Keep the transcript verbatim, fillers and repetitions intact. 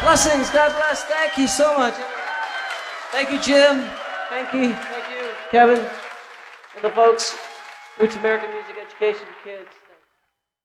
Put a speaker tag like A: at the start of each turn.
A: Blessings. God bless. Thank you so much. Thank you, Jim. Thank you. Thank you, Kevin. And the folks. Roots American Music Education Kids.